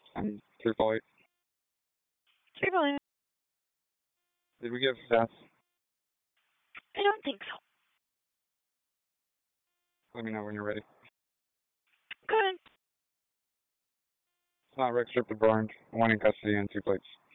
I'm 348. Triple. Did we give stats? I don't think so. Let me know when you're ready. Good. It's not Rick stripped of Orange. One in custody and 2 plates.